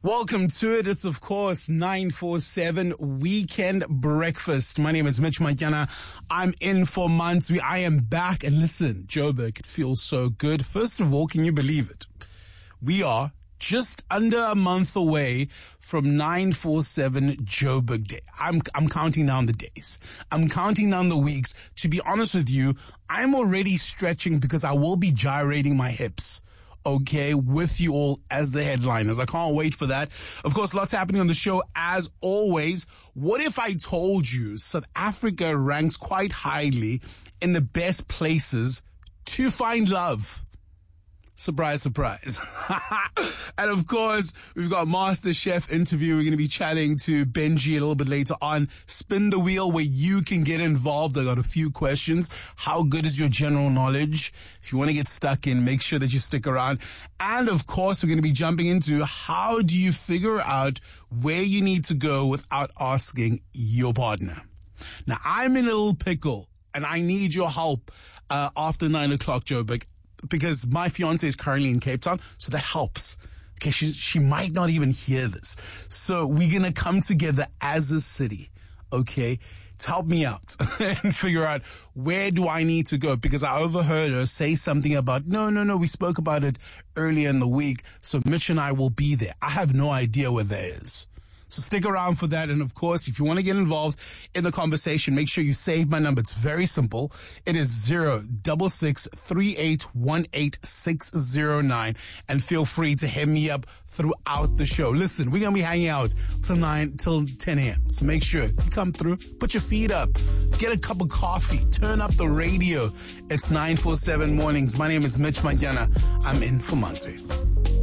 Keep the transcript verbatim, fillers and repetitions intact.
Welcome to it. It's, of course, nine four seven Weekend Breakfast. My name is Mitch Matyana. I'm in for Mansui. I am back. And listen, Joburg, it feels so good. First of all, can you believe it? We are just under a month away from nine four seven Joburg Day. I'm, I'm counting down the days. I'm counting down the weeks. To be honest with you, I'm already stretching because I will be gyrating my hips. Okay, with you all as the headliners. I can't wait for that. Of course, lots happening on the show as always. What if I told you South Africa ranks quite highly in the best places to find love? Surprise, surprise. And of course, we've got Master Chef interview. We're going to be chatting to Benji a little bit later on. Spin the wheel where you can get involved. I got a few questions. How good is your general knowledge? If you want to get stuck in, make sure that you stick around. And of course, we're going to be jumping into how do you figure out where you need to go without asking your partner. Now, I'm in a little pickle and I need your help uh, after nine o'clock, Joburg. Because my fiance is currently in Cape Town, so that helps. Okay, she she might not even hear this. So we're going to come together as a city, okay, to help me out and figure out where do I need to go. Because I overheard her say something about, no, no, no, we spoke about it earlier in the week, so Mitch and I will be there. I have no idea where that is. So stick around for that. And of course, if you want to get involved in the conversation, make sure you save my number. It's very simple. It is zero six six three eight one eight six zero nine. And feel free to hit me up throughout the show. Listen, we're going to be hanging out till nine, till ten a.m. So make sure you come through, put your feet up, get a cup of coffee, turn up the radio. It's nine four seven mornings. My name is Mitch Matyana. I'm in for Mansui.